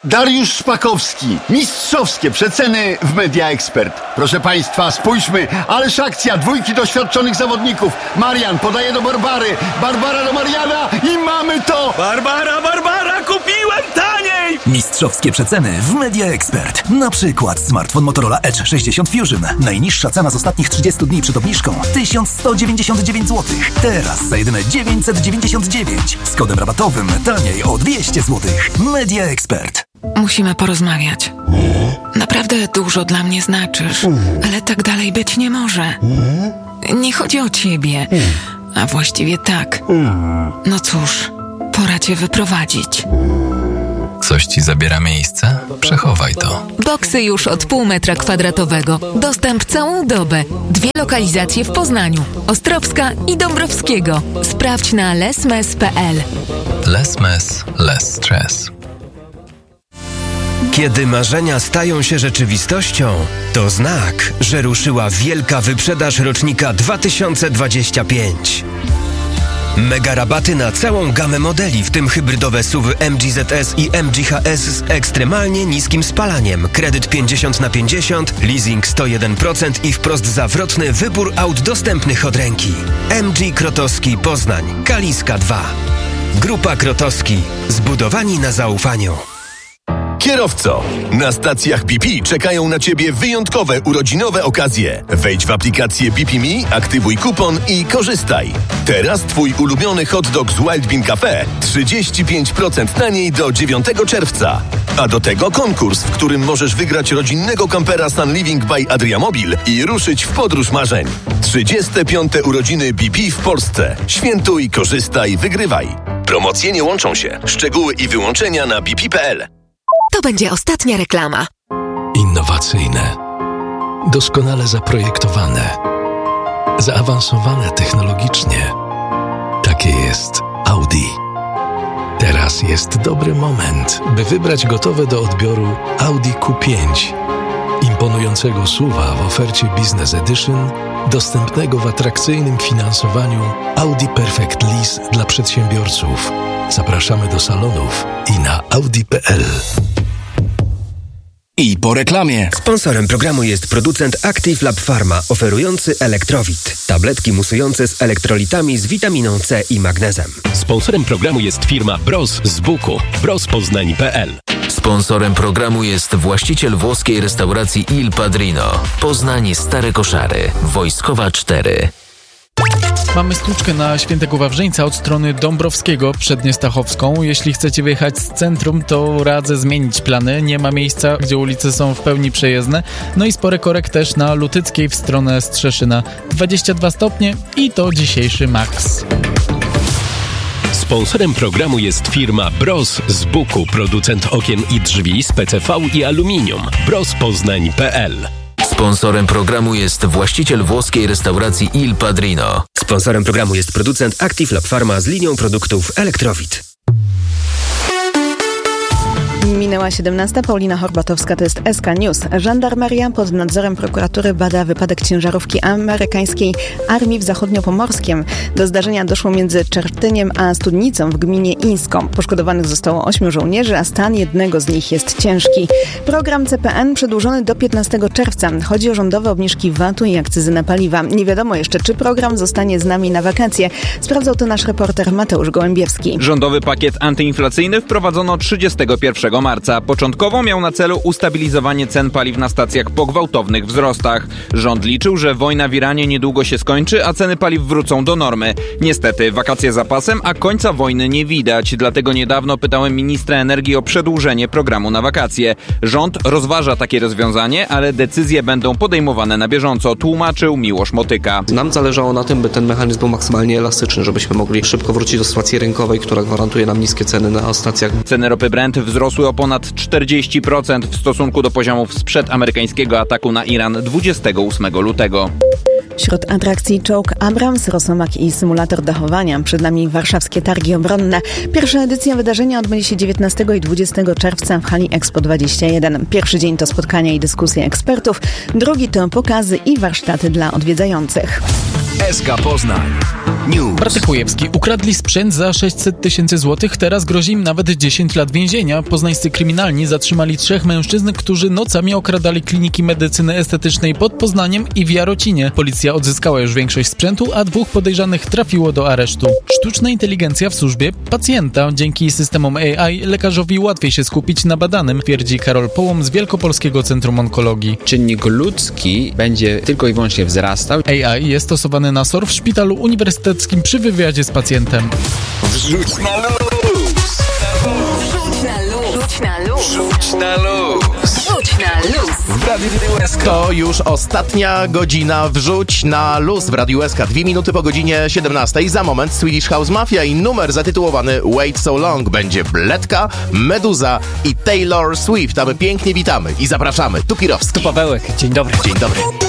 Dariusz Szpakowski. Mistrzowskie przeceny w Media Expert. Proszę Państwa, spójrzmy, ależ akcja, dwójki doświadczonych zawodników. Marian podaje do Barbary, Barbara do Mariana i mamy to! Barbara, kupiłem taniej! Mistrzowskie przeceny w Media Expert. Na przykład smartfon Motorola Edge 60 Fusion. Najniższa cena z ostatnich 30 dni przed obniżką 1199 zł. Teraz za jedyne 999. Z kodem rabatowym taniej o 200 zł. Media Expert. Musimy porozmawiać. Naprawdę dużo dla mnie znaczysz, ale tak dalej być nie może. Nie chodzi o ciebie, a właściwie tak. No cóż, pora cię wyprowadzić. Coś ci zabiera miejsce? Przechowaj to. Boksy już od pół metra kwadratowego. Dostęp całą dobę. 2 lokalizacje w Poznaniu. Ostrowska i Dąbrowskiego. Sprawdź na lesmes.pl. Lesmes, less stress. Kiedy marzenia stają się rzeczywistością, to znak, że ruszyła wielka wyprzedaż rocznika 2025. Mega rabaty na całą gamę modeli, w tym hybrydowe SUV-y MG ZS i MG HS z ekstremalnie niskim spalaniem, kredyt 50/50, leasing 101% i wprost zawrotny wybór aut dostępnych od ręki. MG Krotowski Poznań, Kaliska 2. Grupa Krotowski, zbudowani na zaufaniu. Kierowco, na stacjach BP czekają na Ciebie wyjątkowe urodzinowe okazje. Wejdź w aplikację BP Me, aktywuj kupon i korzystaj. Teraz Twój ulubiony hot dog z Wild Bean Cafe 35% taniej do 9 czerwca. A do tego konkurs, w którym możesz wygrać rodzinnego kampera Sun Living by Adriamobil i ruszyć w podróż marzeń. 35. urodziny BP w Polsce. Świętuj, korzystaj, wygrywaj. Promocje nie łączą się. Szczegóły i wyłączenia na bp.pl. To będzie ostatnia reklama. Innowacyjne, doskonale zaprojektowane, zaawansowane technologicznie. Takie jest Audi. Teraz jest dobry moment, by wybrać gotowe do odbioru Audi Q5. Imponującego SUV-a w ofercie Business Edition, dostępnego w atrakcyjnym finansowaniu Audi Perfect Lease dla przedsiębiorców. Zapraszamy do salonów i na audi.pl. I po reklamie. Sponsorem programu jest producent Active Lab Pharma, oferujący Elektrowit. Tabletki musujące z elektrolitami z witaminą C i magnezem. Sponsorem programu jest firma Bros z Buku. brospoznań.pl. Sponsorem programu jest właściciel włoskiej restauracji Il Padrino. Poznań Stare Koszary. Wojskowa 4. Mamy stłuczkę na Świętego Wawrzyńca od strony Dąbrowskiego, Przednie Stachowską. Jeśli chcecie wyjechać z centrum, to radzę zmienić plany. Nie ma miejsca, gdzie ulice są w pełni przejezdne. No i spory korek też na Lutyckiej w stronę Strzeszyna. 22 stopnie i to dzisiejszy maks. Sponsorem programu jest firma Bros z Buku, producent okien i drzwi z PCV i aluminium. brospoznań.pl. Sponsorem programu jest właściciel włoskiej restauracji Il Padrino. Sponsorem programu jest producent Active Lab Pharma z linią produktów Elektrowit. Minęła 17. Paulina Horbatowska, to jest SK News. Żandarmeria pod nadzorem prokuratury bada wypadek ciężarówki amerykańskiej Armii w Zachodniopomorskiem. Do zdarzenia doszło między Czertyniem a Studnicą w gminie Ińską. Poszkodowanych zostało 8 żołnierzy, a stan jednego z nich jest ciężki. Program CPN przedłużony do 15 czerwca. Chodzi o rządowe obniżki VAT-u i akcyzy na paliwa. Nie wiadomo jeszcze, czy program zostanie z nami na wakacje. Sprawdzał to nasz reporter Mateusz Gołębiewski. Rządowy pakiet antyinflacyjny wprowadzono 31 marca. Początkowo miał na celu ustabilizowanie cen paliw na stacjach po gwałtownych wzrostach. Rząd liczył, że wojna w Iranie niedługo się skończy, a ceny paliw wrócą do normy. Niestety, wakacje za pasem, a końca wojny nie widać. Dlatego niedawno pytałem ministra energii o przedłużenie programu na wakacje. Rząd rozważa takie rozwiązanie, ale decyzje będą podejmowane na bieżąco, tłumaczył Miłosz Motyka. Nam zależało na tym, by ten mechanizm był maksymalnie elastyczny, żebyśmy mogli szybko wrócić do sytuacji rynkowej, która gwarantuje nam niskie ceny na stacjach. Ceny ropy Brent wzrosły o ponad 40% w stosunku do poziomów sprzed amerykańskiego ataku na Iran 28 lutego. Wśród atrakcji czołg Abrams, Rosomak i symulator dachowania. Przed nami warszawskie targi obronne. Pierwsza edycja wydarzenia odbędzie się 19 i 20 czerwca w hali Expo 21. Pierwszy dzień to spotkania i dyskusje ekspertów, drugi to pokazy i warsztaty dla odwiedzających. SK Poznań. News. Braty Kujewski ukradli sprzęt za 600 000 złotych, teraz grozi im nawet 10 lat więzienia. Poznańscy kryminalni zatrzymali 3 mężczyzn, którzy nocami okradali kliniki medycyny estetycznej pod Poznaniem i w Jarocinie. Policja odzyskała już większość sprzętu, a 2 podejrzanych trafiło do aresztu. Sztuczna inteligencja w służbie pacjenta. Dzięki systemom AI lekarzowi łatwiej się skupić na badanym, twierdzi Karol Połom z Wielkopolskiego Centrum Onkologii. Czynnik ludzki będzie tylko i wyłącznie wzrastał. AI jest stosowany na SOR w szpitalu uniwersyteckim przy wywiadzie z pacjentem. Wrzuć na luz! Wrzuć na luz! Wrzuć na luz! Wrzuć na luz! W Radiu SK. To już ostatnia godzina Wrzuć na luz w Radiu SK. 2 minuty po godzinie 17. Za moment Swedish House Mafia i numer zatytułowany Wait So Long. Będzie Bledka, Meduza i Taylor Swift. A my pięknie witamy i zapraszamy. Tu Kirowski. Tu Pawełek. Dzień dobry. Dzień dobry.